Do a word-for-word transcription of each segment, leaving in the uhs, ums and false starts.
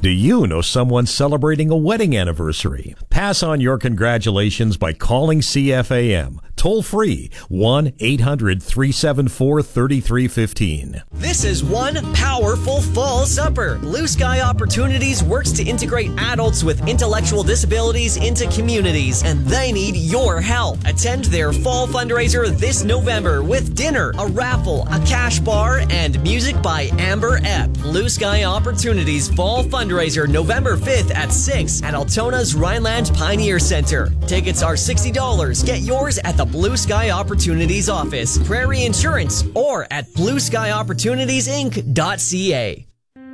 Do you know someone celebrating a wedding anniversary? Pass on your congratulations by calling C F A M. Toll free, one eight hundred three seven four three three one five. This is one powerful fall supper. Blue Sky Opportunities works to integrate adults with intellectual disabilities into communities, and they need your help. Attend their fall fundraiser this November with dinner, a raffle, a cash bar, and music by Amber Epp. Blue Sky Opportunities Fall Fundraiser November fifth at six at Altona's Rhineland Pioneer Center. Tickets are sixty dollars. Get yours at the Blue Sky Opportunities office, Prairie Insurance, or at blue sky opportunities inc dot c a.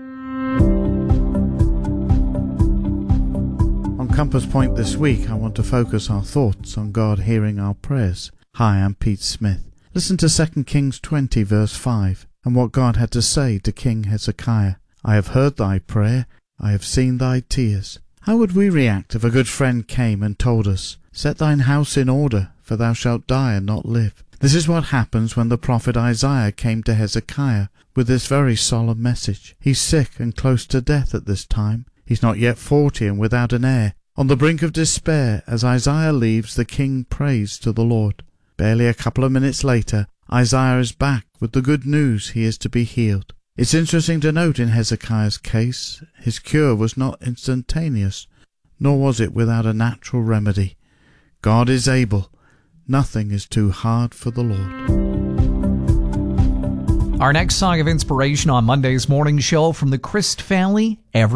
On Compass Point this week, I want to focus our thoughts on God hearing our prayers. Hi, I'm Pete Smith. Listen to Second Kings twenty, verse five, and what God had to say to King Hezekiah. I have heard thy prayer, I have seen thy tears. How would we react if a good friend came and told us, set thine house in order, for thou shalt die and not live? This is what happens when the prophet Isaiah came to Hezekiah with this very solemn message. He's sick and close to death at this time. He's not yet forty and without an heir. On the brink of despair, as Isaiah leaves, the king prays to the Lord. Barely a couple of minutes later, Isaiah is back with the good news he is to be healed. It's interesting to note in Hezekiah's case, his cure was not instantaneous, nor was it without a natural remedy. God is able. Nothing is too hard for the Lord. Our next song of inspiration on Monday's morning show from the Christ family, every